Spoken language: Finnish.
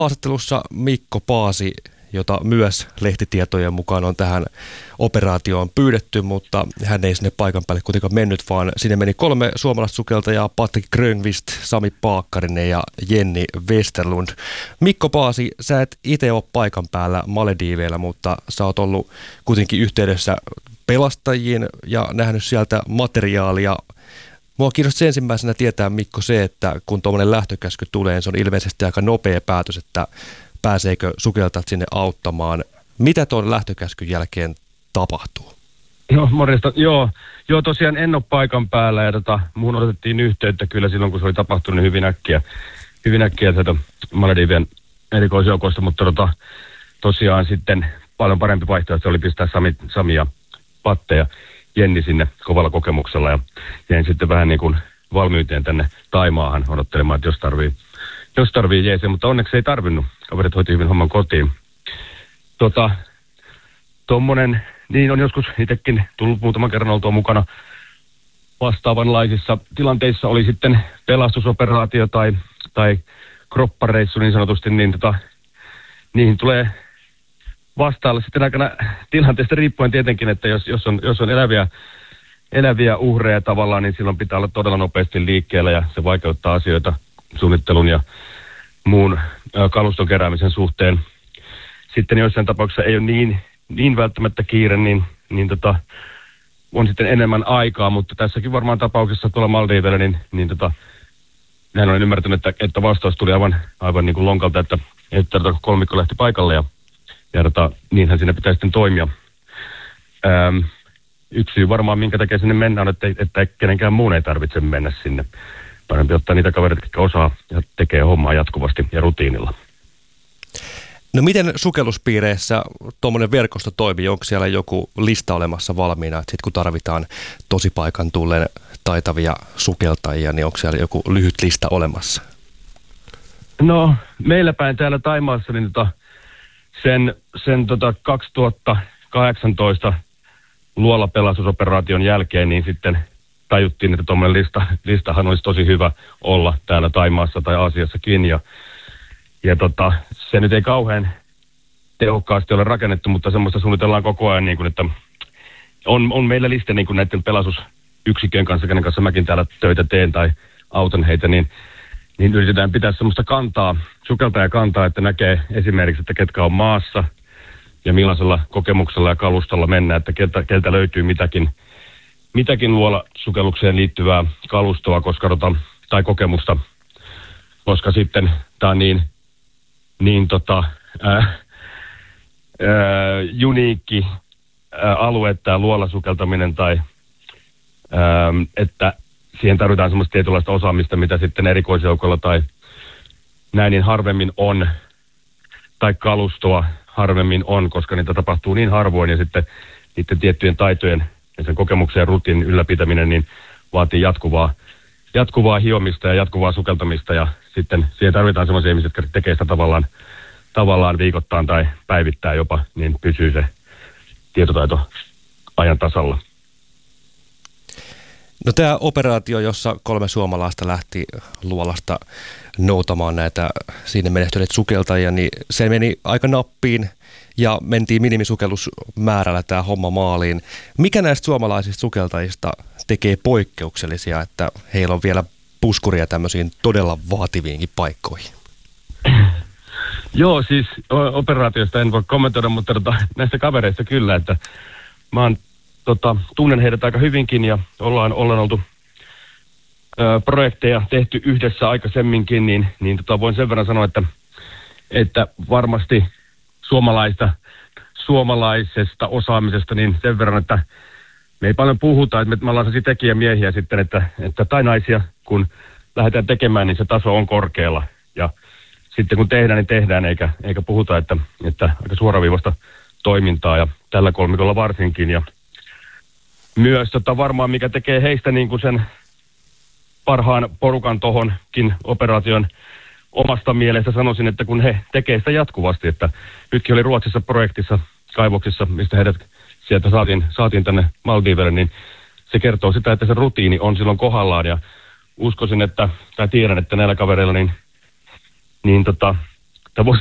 Haastattelussa Mikko Paasi, jota myös lehtitietojen mukaan on tähän operaatioon pyydetty, mutta hän ei sinne paikan päälle kuitenkaan mennyt, vaan sinne meni 3 suomalaista sukeltajaa, Patrik Grönqvist, Sami Paakkarinen ja Jenni Westerlund. Mikko Paasi, sä et itse ole paikan päällä Malediiveillä, mutta sä oot ollut kuitenkin yhteydessä pelastajiin ja nähnyt sieltä materiaalia. Mua kiinnostaa ensimmäisenä tietää, Mikko, se, että kun tuommoinen lähtökäsky tulee, niin se on ilmeisesti aika nopea päätös, että pääseekö sukeltajat sinne auttamaan. Mitä tuon lähtökäskyn jälkeen tapahtuu? No morjesta, joo tosiaan en ole paikan päällä ja muun otettiin yhteyttä kyllä silloin, kun se oli tapahtunut niin hyvin äkkiä Maledivien erikoisjoukoista, mutta tosiaan sitten paljon parempi vaihtoehto oli pistää Sami ja Patte ja Jenni sinne kovalla kokemuksella ja jäin sitten vähän niin kuin valmiuteen tänne Taimaahan odottelemaan, että jos tarvii jeesiä, mutta onneksi ei tarvinnut. Kaverit hoiti hyvin homman kotiin. Tommonen, niin on joskus itsekin tullut muutaman kerran oltua mukana vastaavanlaisissa tilanteissa, oli sitten pelastusoperaatio tai kroppareissu niin sanotusti, niin niihin tulee vastailla sitten aikana tilanteesta riippuen tietenkin, että jos on eläviä uhreja tavallaan, niin silloin pitää olla todella nopeasti liikkeellä ja se vaikeuttaa asioita suunnittelun ja muun kaluston keräämisen suhteen. Sitten joissain tapauksissa ei ole niin välttämättä kiire, niin on sitten enemmän aikaa, mutta tässäkin varmaan tapauksessa tuolla Maldiiveilla, niin näin olen ymmärtänyt, että vastaus tuli aivan niin kuin lonkalta, että kolmikko lähti paikalle ja niinhän siinä pitää sitten toimia. Yksi syy varmaan, minkä takia sinne mennään, on, että kenenkään muun ei tarvitse mennä sinne. Parempi ottaa niitä kavereita, jotka osaa ja tekee hommaa jatkuvasti ja rutiinilla. No miten sukelluspiireissä tuommoinen verkosto toimii? Onko siellä joku lista olemassa valmiina, että sitten kun tarvitaan tosipaikan tulleen taitavia sukeltajia, niin onko siellä joku lyhyt lista olemassa? No meillä päin täällä Taimaassa niin sen 2018 luolapelastusoperaation jälkeen niin sitten tajuttiin, että tuommoinen listahan olisi tosi hyvä olla täällä Taimaassa tai Aasiassakin ja se nyt ei kauhean tehokkaasti ole rakennettu, mutta semmoista suunnitellaan koko ajan, niin kuin, että on meillä liste niin kuin näiden pelastusyksikön kanssa, kenen kanssa mäkin täällä töitä teen tai autan heitä, niin yritetään pitää semmoista sukeltajakantaa, että näkee esimerkiksi, että ketkä on maassa ja millaisella kokemuksella ja kalustolla mennään, että keltä löytyy mitäkin luolasukellukseen liittyvää kalustoa tai kokemusta, koska sitten tämä on niin uniikki alue, tämä luolasukeltaminen, tai että siihen tarvitaan semmoista tietynlaista osaamista, mitä sitten erikoisjoukolla tai näin niin harvemmin on, tai kalustoa harvemmin on, koska niitä tapahtuu niin harvoin, ja sitten niiden tiettyjen taitojen ja sen kokemuksen ja rutiinin ylläpitäminen niin vaatii jatkuvaa hiomista ja jatkuvaa sukeltamista, ja sitten siihen tarvitaan semmoisia ihmisiä, jotka tekee sitä tavallaan viikoittain tai päivittäin jopa, niin pysyy se tietotaito ajan tasalla. No tämä operaatio, jossa 3 suomalaista lähti luolasta noutamaan näitä siinä menehtyneitä sukeltajia, niin se meni aika nappiin ja mentiin minimisukellusmäärällä tämä homma maaliin. Mikä näistä suomalaisista sukeltajista tekee poikkeuksellisia, että heillä on vielä puskuria tämmöisiin todella vaativiinkin paikkoihin? Joo, siis operaatiosta en voi kommentoida, mutta näistä kavereista kyllä, että mä tunnen heidät aika hyvinkin ja ollaan oltu projekteja tehty yhdessä aikaisemminkin, niin voin sen verran sanoa, että varmasti suomalaisesta osaamisesta niin sen verran, että me ei paljon puhuta, että me ollaan sellaisia tekijämiehiä sitten, tai naisia, kun lähdetään tekemään, niin se taso on korkealla. Ja sitten kun tehdään, niin tehdään, eikä puhuta, että aika suoraviivasta toimintaa, ja tällä kolmikolla varsinkin. Ja myös varmaan, mikä tekee heistä niin kuin sen parhaan porukan tohonkin operaation omasta mielestä, sanoisin, että kun he tekee sitä jatkuvasti, että nytkin oli Ruotsissa projektissa, kaivoksissa, mistä heidät sieltä saatiin tänne Maldiiveille, niin se kertoo sitä, että se rutiini on silloin kohdallaan, ja uskoisin, tai tiedän, että näillä kavereilla niin